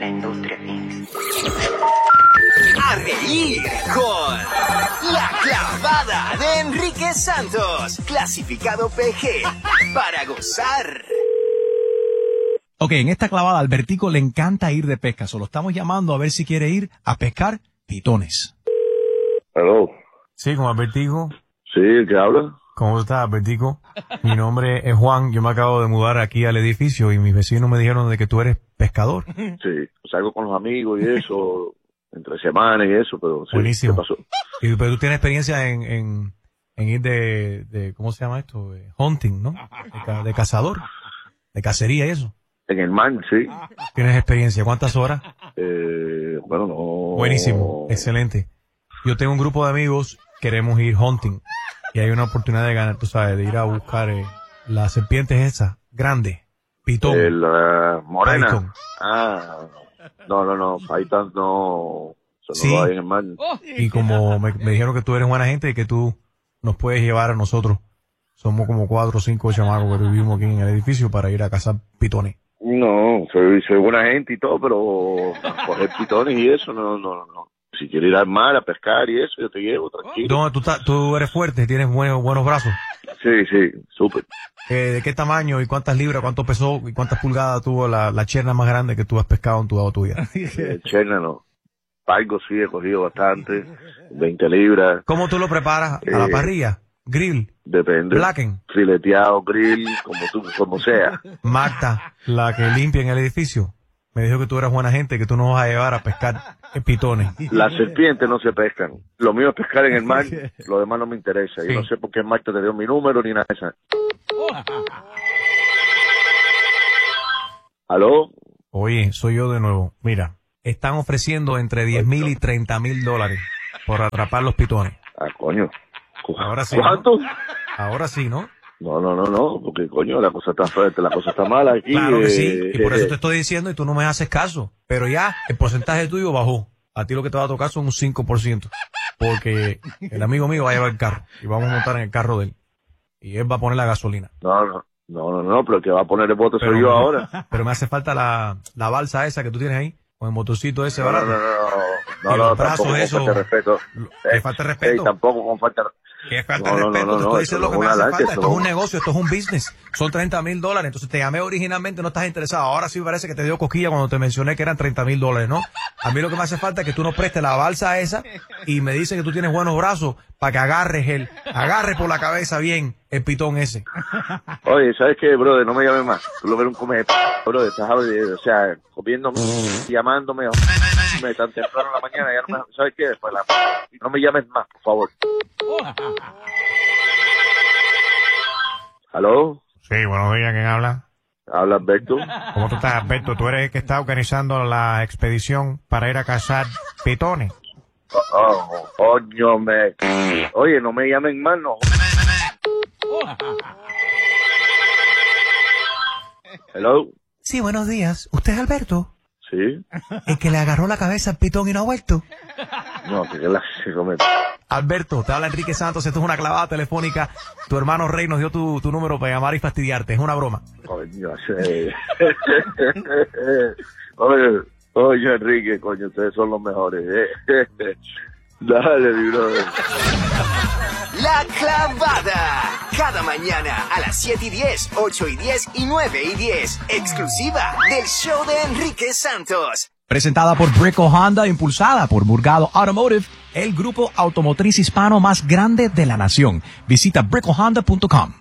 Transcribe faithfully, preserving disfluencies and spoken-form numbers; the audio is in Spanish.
industria film. A reír con La Clavada de Enrique Santos, clasificado P G, para gozar. Ok, en esta clavada a Albertico le encanta ir de pesca. Solo estamos llamando a ver si quiere ir a pescar pitones. Hello. Sí, con Albertico. Sí, ¿qué habla? ¿Cómo estás, Albertico? Mi nombre es Juan. Yo me acabo de mudar aquí al edificio y mis vecinos me dijeron de que tú eres pescador. Sí, salgo con los amigos y eso, entre semanas y eso, pero sí. Buenísimo. ¿Qué pasó? Y, pero tú tienes experiencia en, en, en ir de, de, ¿cómo se llama esto? De hunting, ¿no? De, ca- de cazador, de cacería y eso. En el mar, sí. ¿Tienes experiencia? ¿Cuántas horas? Eh, bueno, no. Buenísimo, excelente. Yo tengo un grupo de amigos, queremos ir hunting y hay una oportunidad de ganar, tú sabes, de ir a buscar eh, las serpientes esas, grandes, pitón. El, uh, morena. Python. Ah, no, no, no, Python no. Eso Sí. no lo hay en el mar. Y como me, me dijeron que tú eres buena gente y que tú nos puedes llevar a nosotros, somos como cuatro o cinco chamacos que vivimos aquí en el edificio para ir a cazar pitones. No, soy, soy buena gente y todo, pero coger pitones y eso, no, no, no. Si quieres ir al mar a pescar y eso, yo te llevo, tranquilo. ¿Dónde tú, estás? Tú eres fuerte, tienes buenos, buenos brazos. Sí, sí, súper. Eh, ¿De qué tamaño y cuántas libras, cuánto pesó y cuántas pulgadas tuvo la, la cherna más grande que tú has pescado en tu agua tuya? Eh, Cherna no. Algo sí he cogido bastante, veinte libras. ¿Cómo tú lo preparas? ¿A la Eh, parrilla? ¿Grill? Depende. ¿Blacken? Fileteado, grill, como tú, como sea. Marta, la que limpia en el edificio, me dijo que tú eras buena gente, que tú nos vas a llevar a pescar pitones. Las serpientes no se pescan. Lo mío es pescar en el mar, lo demás no me interesa. Sí. Yo no sé por qué Marta te dio mi número ni nada de eso. ¿Aló? Oye, soy yo de nuevo. Mira, están ofreciendo entre diez mil y treinta mil dólares por atrapar los pitones. Ah, coño. Cu- Ahora sí, ¿Cuánto? Ahora sí, ¿no? No, no, no, no, porque coño, la cosa está fuerte, la cosa está mala aquí. Claro que eh, sí, y por eso eh, te estoy diciendo y tú no me haces caso. Pero ya el porcentaje tuyo bajó. A ti lo que te va a tocar son un cinco por ciento. Porque el amigo mío va a llevar el carro y vamos a montar en el carro de él. Y él va a poner la gasolina. No, no, no, no, no, pero el que va a poner el voto Pero, soy yo ahora. Pero me hace falta la, la balsa esa que tú tienes ahí, con el motorcito ese No, no, barato. no, no, Y no, no, los no, brazos, tampoco con eso, falta de respeto. ¿Qué Eh, falta de eh, respeto? tampoco con falta de ¿Qué falta No, de no, respeto? no, Te no, estoy eso diciendo no lo que es me una hace lancha, falta. eso Esto es no- un negocio, esto es un business. Son treinta mil dólares. Entonces te llamé originalmente, no estás interesado. Ahora sí parece que te dio cosquilla cuando te mencioné que eran treinta mil dólares, ¿no? A mí lo que me hace falta es que tú nos prestes la balsa esa y me dices que tú tienes buenos brazos para que agarres el, agarres por la cabeza bien el pitón ese. Oye, ¿sabes qué, brother? No me llames más. Tú lo ves un come de p***, brother. Estás, o sea, comiéndome, llamándome, me tan temprano en la mañana. Ya no me, ¿sabes qué? Después la p***. No me llames más, por favor. ¿Aló? Sí, buenos días, ¿quién habla? Habla Alberto. ¿Cómo tú estás, Alberto? Tú eres el que está organizando la expedición para ir a cazar pitones. Oh, coño, me... Oye, no me llamen más, no. Hello. Sí, buenos días. ¿Usted es Alberto? Sí. ¿El que le agarró la cabeza al pitón y no ha vuelto? No, que la se come. Alberto, te habla Enrique Santos, esto es una clavada telefónica. Tu hermano Rey nos dio tu, tu número para llamar y fastidiarte, es una broma. Coño, sí. Oye, oye, Enrique, coño, ustedes son los mejores. Dale, mi brother. La Clavada. Cada mañana a las siete y diez, ocho y diez y nueve y diez. Exclusiva del show de Enrique Santos. Presentada por Brico Honda, impulsada por Murgado Automotive, el grupo automotriz hispano más grande de la nación. Visita brico honda punto com.